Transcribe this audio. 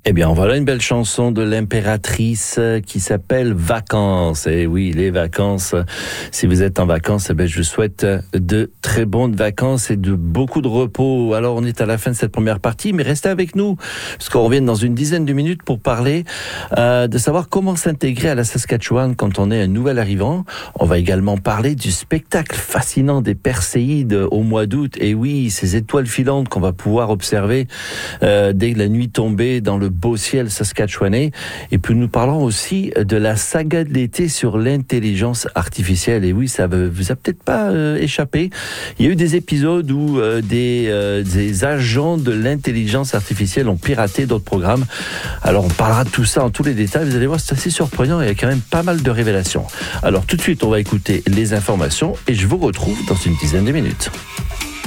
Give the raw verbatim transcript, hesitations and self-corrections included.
Eh bien, voilà une belle chanson de l'impératrice qui s'appelle Vacances. Et oui, les vacances. Si vous êtes en vacances, eh bien, je vous souhaite de très bonnes vacances et de beaucoup de repos. Alors, on est à la fin de cette première partie, mais restez avec nous, parce qu'on revient dans une dizaine de minutes pour parler euh, de savoir comment s'intégrer à la Saskatchewan quand on est un nouvel arrivant. On va également parler du spectacle fascinant des Perséides au mois d'août. Et oui, ces étoiles filantes qu'on va pouvoir observer euh, dès la nuit tombée dans le beau ciel saskatchewanais. Et puis nous parlons aussi de la saga de l'été sur l'intelligence artificielle. Et oui, ça vous a peut-être pas euh, échappé. Il y a eu des épisodes où euh, des, euh, des agents de l'intelligence artificielle ont piraté d'autres programmes. Alors on parlera de tout ça en tous les détails. Vous allez voir, c'est assez surprenant et il y a quand même pas mal de révélations. Alors tout de suite, on va écouter les informations et je vous retrouve dans une dizaine de minutes.